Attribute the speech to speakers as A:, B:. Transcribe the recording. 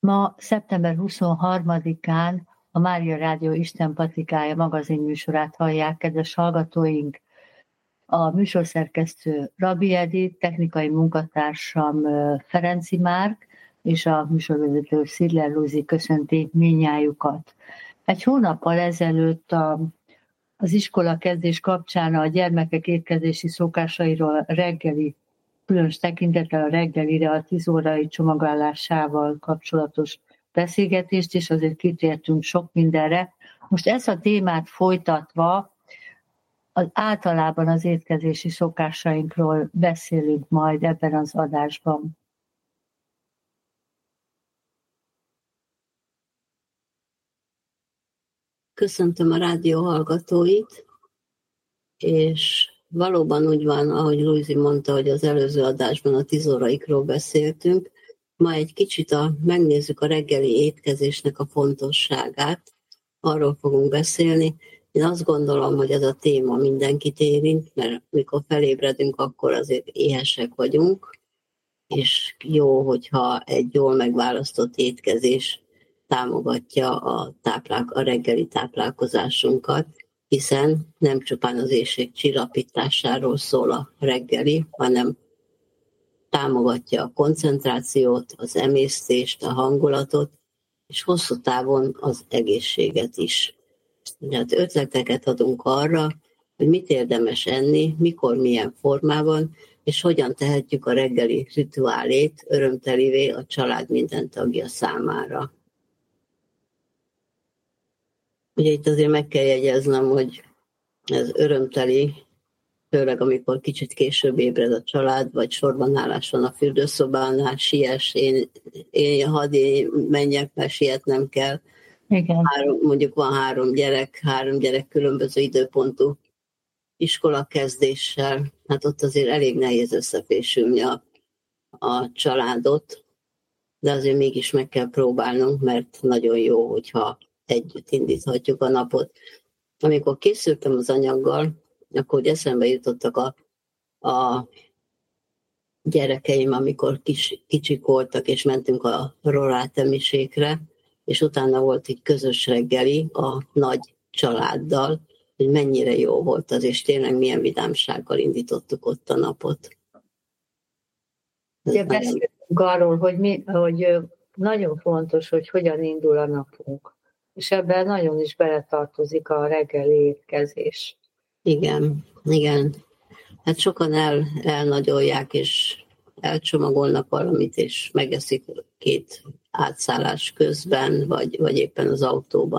A: Ma szeptember 23-án a Mária Rádió Isten Patrikája magazinműsorát hallják, kedves hallgatóink. A műsorszerkesztő Rabbi Edith, technikai munkatársam Ferenci Márk, és a műsorvezető Szidler Lúzi köszönti mindnyájukat. Egy hónappal ezelőtt az iskola kezdés kapcsán a gyermekek étkezési szokásairól reggeli, különös tekintettel a reggelire, a 10 órai csomagolásával kapcsolatos beszélgetést, és azért kitértünk sok mindenre. Most ezt a témát folytatva általában az étkezési szokásainkról beszélünk majd ebben az adásban.
B: Köszöntöm a rádió hallgatóit, és valóban úgy van, ahogy Lúzi mondta, hogy az előző adásban a 10 óraikról beszéltünk. Ma egy kicsit megnézzük a reggeli étkezésnek a fontosságát, arról fogunk beszélni. Én azt gondolom, hogy ez a téma mindenkit érint, mert mikor felébredünk, akkor azért éhesek vagyunk, és jó, hogyha egy jól megválasztott étkezés támogatja a reggeli táplálkozásunkat, hiszen nem csupán az éhség csillapításáról szól a reggeli, hanem támogatja a koncentrációt, az emésztést, a hangulatot, és hosszú távon az egészséget is. Tehát ötleteket adunk arra, hogy mit érdemes enni, mikor, milyen formában, és hogyan tehetjük a reggeli rituálét örömtelivé a család minden tagja számára. Ugye itt azért meg kell jegyeznem, hogy ez örömteli, főleg amikor kicsit később ébred a család, vagy sorbanállás van a fürdőszobánál, siess, hadd menjek, mert sietnem kell.
A: Igen.
B: Mondjuk van 3 gyerek különböző időpontú iskolakezdéssel, hát ott azért elég nehéz összefésülni a családot, de azért mégis meg kell próbálnunk, mert nagyon jó, hogyha együtt indíthatjuk a napot. Amikor készültem az anyaggal, akkor eszembe jutottak a gyerekeim, amikor kicsik voltak, és mentünk a rorátemiségre, és utána volt egy közös reggeli a nagy családdal, hogy mennyire jó volt az, és tényleg milyen vidámsággal indítottuk ott a napot.
A: Ugye beszélünk arról, hogy nagyon fontos, hogy hogyan indul a napunk. És ebben nagyon is beletartozik a reggeli étkezés.
B: Igen. Hát sokan elnagyolják, és elcsomagolnak valamit, és megeszik 2 átszállás közben, vagy éppen az autóban.